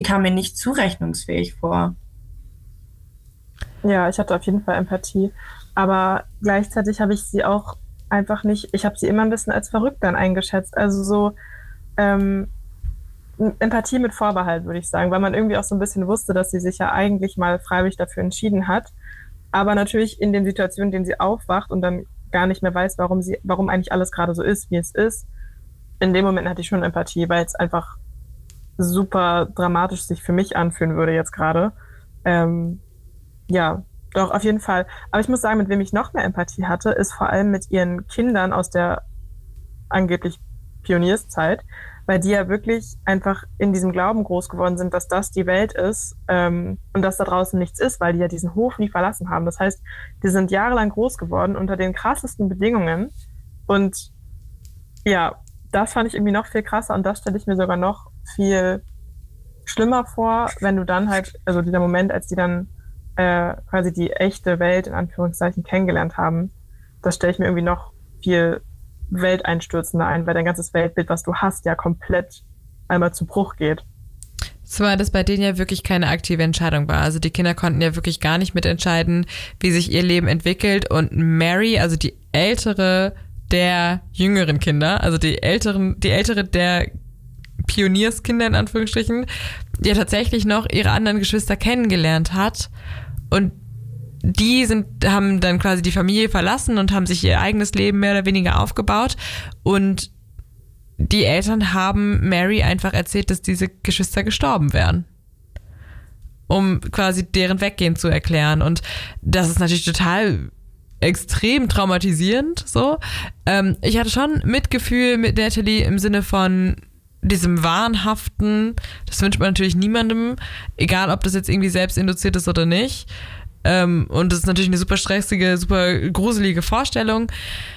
kam mir nicht zurechnungsfähig vor. Ja, ich hatte auf jeden Fall Empathie. Aber gleichzeitig habe ich sie auch einfach nicht, ich habe sie immer ein bisschen als verrückt dann eingeschätzt. Also so ähm, Empathie mit Vorbehalt, würde ich sagen, weil man irgendwie auch so ein bisschen wusste, dass sie sich ja eigentlich mal freiwillig dafür entschieden hat. Aber natürlich in den Situationen, in denen sie aufwacht und dann gar nicht mehr weiß, warum eigentlich alles gerade so ist, wie es ist, in dem Moment hatte ich schon Empathie, weil es einfach super dramatisch sich für mich anfühlen würde jetzt gerade. Ähm, ja, doch, auf jeden Fall. Aber ich muss sagen, mit wem ich noch mehr Empathie hatte, ist vor allem mit ihren Kindern aus der angeblich Pionierszeit, weil die ja wirklich einfach in diesem Glauben groß geworden sind, dass das die Welt ist und dass da draußen nichts ist, weil die ja diesen Hof nie verlassen haben. Das heißt, die sind jahrelang groß geworden unter den krassesten Bedingungen und ja, das fand ich irgendwie noch viel krasser und das stelle ich mir sogar noch viel schlimmer vor, wenn du dann halt, also dieser Moment, als die dann quasi die echte Welt in Anführungszeichen kennengelernt haben, das stelle ich mir irgendwie noch viel welteinstürzender ein, weil dein ganzes Weltbild, was du hast, ja komplett einmal zu Bruch geht. Zwar, dass bei denen ja wirklich keine aktive Entscheidung war. Also die Kinder konnten ja wirklich gar nicht mitentscheiden, wie sich ihr Leben entwickelt. Und Mary, also die ältere der jüngeren Kinder, also die ältere der Pionierskinder in Anführungsstrichen, die ja tatsächlich noch ihre anderen Geschwister kennengelernt hat. Und haben dann quasi die Familie verlassen und haben sich ihr eigenes Leben mehr oder weniger aufgebaut. Und die Eltern haben Mary einfach erzählt, dass diese Geschwister gestorben wären, um quasi deren Weggehen zu erklären. Und das ist natürlich total extrem traumatisierend. So, ich hatte schon Mitgefühl mit Natalie im Sinne von diesem Wahnhaften. Das wünscht man natürlich niemandem, egal ob das jetzt irgendwie selbst induziert ist oder nicht. Und das ist natürlich eine super stressige, super gruselige Vorstellung.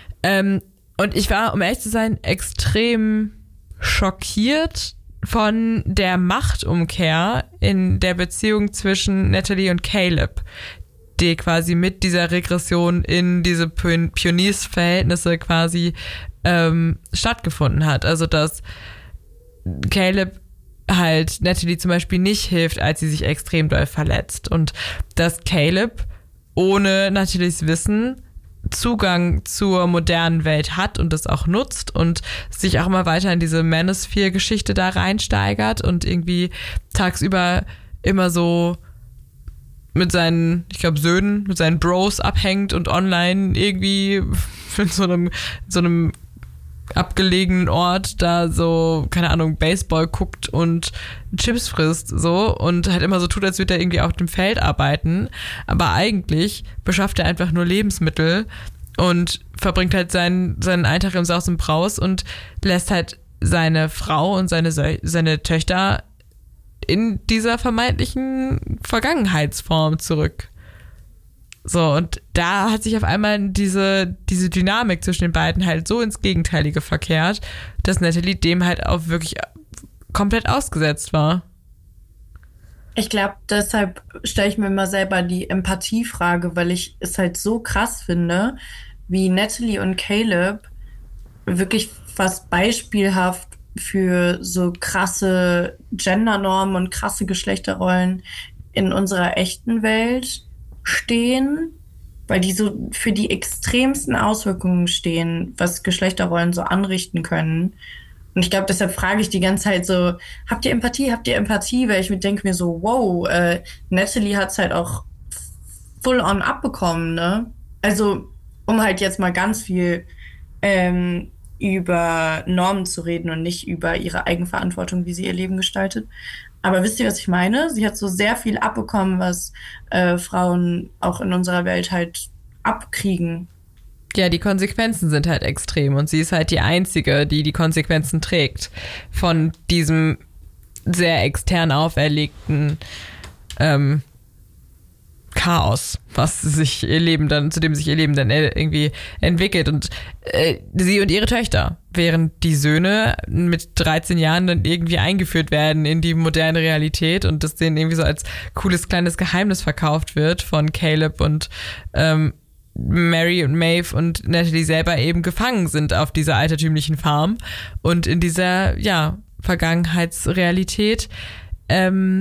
Und ich war, um ehrlich zu sein, extrem schockiert von der Machtumkehr in der Beziehung zwischen Natalie und Caleb, die quasi mit dieser Regression in diese Pioniersverhältnisse quasi stattgefunden hat. Also dass Caleb halt Natalie zum Beispiel nicht hilft, als sie sich extrem doll verletzt. Und dass Caleb ohne Natalies Wissen Zugang zur modernen Welt hat und das auch nutzt und sich auch immer weiter in diese Manosphere-Geschichte da reinsteigert und irgendwie tagsüber immer so mit seinen, ich glaube, Söhnen, mit seinen Bros abhängt und online irgendwie in so einem abgelegenen Ort da so, keine Ahnung, Baseball guckt und Chips frisst so und halt immer so tut, als würde er irgendwie auf dem Feld arbeiten, aber eigentlich beschafft er einfach nur Lebensmittel und verbringt halt seinen Alltag im Saus und Braus und lässt halt seine Frau und seine Töchter in dieser vermeintlichen Vergangenheitsform zurück. So, und da hat sich auf einmal diese Dynamik zwischen den beiden halt so ins Gegenteilige verkehrt, dass Natalie dem halt auch wirklich komplett ausgesetzt war. Ich glaube, deshalb stelle ich mir immer selber die Empathiefrage, weil ich es halt so krass finde, wie Natalie und Caleb wirklich fast beispielhaft für so krasse Gendernormen und krasse Geschlechterrollen in unserer echten Welt stehen, weil die so für die extremsten Auswirkungen stehen, was Geschlechterrollen so anrichten können. Und ich glaube, deshalb frage ich die ganze Zeit so, habt ihr Empathie? Weil ich denke mir so, wow, Natalie hat's halt auch full on abbekommen, ne? Also, um halt jetzt mal ganz viel über Normen zu reden und nicht über ihre Eigenverantwortung, wie sie ihr Leben gestaltet. Aber wisst ihr, was ich meine? Sie hat so sehr viel abbekommen, was Frauen auch in unserer Welt halt abkriegen. Ja, die Konsequenzen sind halt extrem und sie ist halt die Einzige, die Konsequenzen trägt von diesem sehr extern auferlegten Chaos, zu dem sich ihr Leben dann irgendwie entwickelt. Und sie und ihre Töchter, während die Söhne mit 13 Jahren dann irgendwie eingeführt werden in die moderne Realität und das denen irgendwie so als cooles kleines Geheimnis verkauft wird von Caleb und Mary und Maeve und Natalie selber eben gefangen sind auf dieser altertümlichen Farm und in dieser, ja, Vergangenheitsrealität